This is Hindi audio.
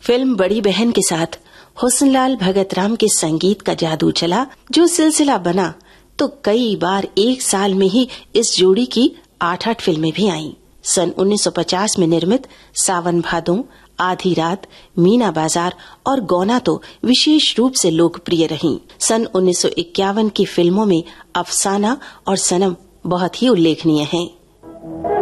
फिल्म बड़ी बहन के साथ हुस्नलाल भगतराम के संगीत का जादू चला, जो सिलसिला बना तो कई बार एक साल में ही इस जोड़ी की 8-8 फिल्में भी आईं। सन 1950 में निर्मित सावन भादों, आधी रात, मीना बाजार और गौना तो विशेष रूप से लोकप्रिय रहीं। सन 1951 की फिल्मों में अफसाना और सनम बहुत ही उल्लेखनीय हैं।